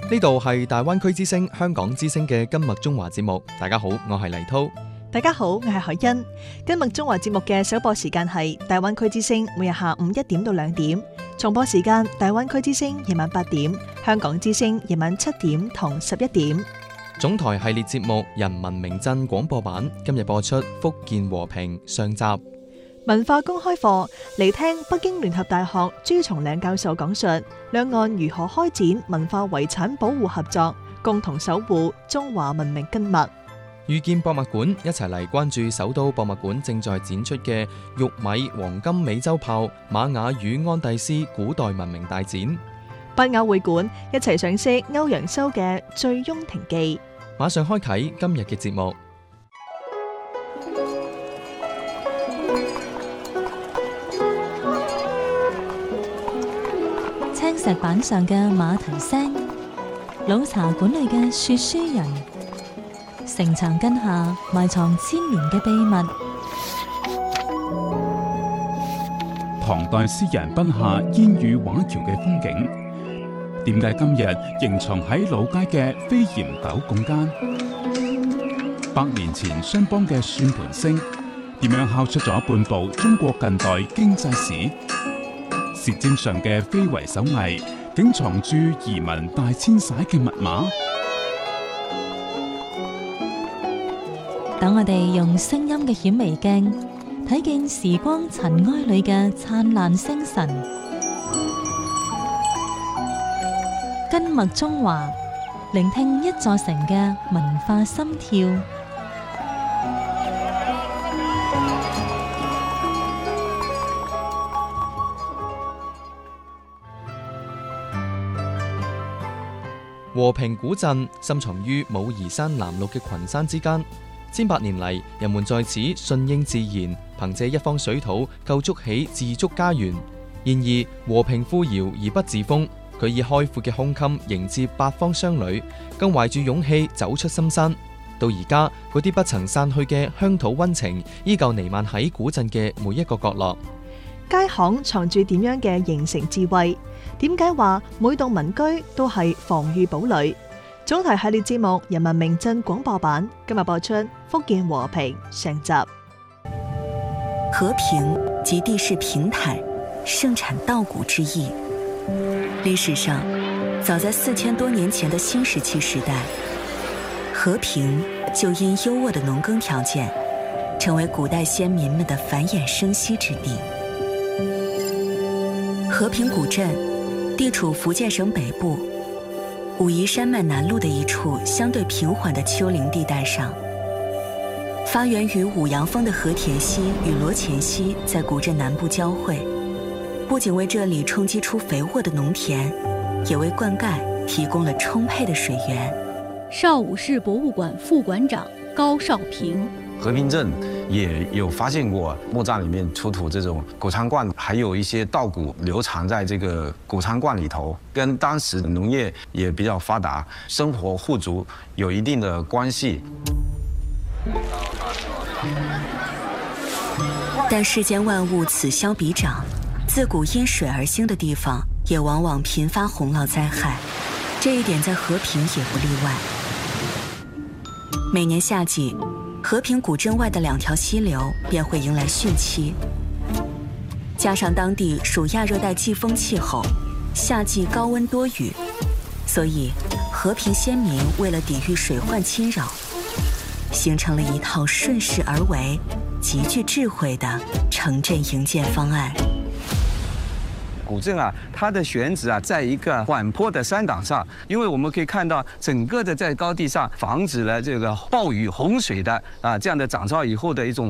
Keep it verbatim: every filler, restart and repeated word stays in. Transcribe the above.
呢度係大灣區之聲香港之聲嘅今麥中華節目。大家好，我係黎濤。 大家好，我係海欣。今麥中華節目嘅首播時間係大灣區之聲，每日下午一點到兩點；重播時間大灣區之聲夜晚八點，香港之聲夜晚七點同十一點。 總台系列節目《人民名鎮廣播版》今日播出福建和平上集。 文化公開課嚟聽北京聯合大學朱松嶺教授講述兩岸如何開展文化遺產保護合作，共同守護中華文明根脈。 遇見博物館一齊嚟關注首都博物館正在展出嘅玉米黃金美洲豹瑪雅與安第斯古代文明大展。 北歐會館一齊賞識歐陽修嘅《醉翁亭記》。 馬上開啟今日嘅節目。 青石板上嘅馬蹄聲，老茶館裏嘅說書人，城牆根下埋藏千年嘅秘密。 唐代詩人筆下煙雨畫橋嘅風景，點解今日仍藏喺老街嘅飛檐斗拱間？百年前商幫嘅算盤聲，點樣敲出咗半部中國近代經濟史？舌尖上嘅非遺手藝，竟藏住移民大遷徙嘅密碼。 等我哋用聲音嘅顯微鏡，睇見時光塵埃裏嘅燦爛星辰。根脈中華，聆聽一座城嘅文化心跳。 和平古鎮深藏於武夷山南麓嘅群山之間，千百年嚟，人們在此順應自然，憑借一方水土構築起自足家園。然而和平富饒而不自封，佢以開闊嘅胸襟迎接八方商旅，更懷住勇氣走出深山。到而家，嗰啲不曾散去嘅鄉土溫情，依舊彌漫喺古鎮嘅每一個角落。 街巷藏住點樣嘅形成智慧？點解話每棟民居都係防禦堡壘？總題系列節目《人民名鎮廣播版》今日播出福建和平上集。 和平即地勢平坦，盛產稻谷之意。歷史上，早在四千多年前的新石器時代，和平就因優渥的農耕條件，成為古代先民們的繁衍生息之地。和平古鎮地處福建省北部武夷山脈南麓的一處相對平緩的丘陵地帶上，發源於五羊峰的和田溪與羅前溪在古鎮南部交匯，不僅為這裡衝擊出肥沃的農田，也為灌溉提供了充沛的水源。 邵武市博物館副館長高少平， 和平鎮也有發現過墓葬裡面出土這種谷倉罐，還有一些稻谷留藏在這個谷倉罐裡頭，跟當時農業也比較發達，生活富足有一定的關係。 但世間萬物此消彼長，自古因水而興的地方，也往往頻發洪澇災害，這一點在和平也不例外。每年夏季，和平古鎮外的兩條溪流便會迎來汛期，加上當地屬亞熱帶季風氣候，夏季高溫多雨，所以和平先民為了抵禦水患侵擾，形成了一套順勢而為、極具智慧的城鎮營建方案。 古鎮啊，它的選址啊，在一個緩坡的山崗上，因為我們可以看到整個的在高地上，防止了這個暴雨洪水的啊這樣的漲潮以後的一種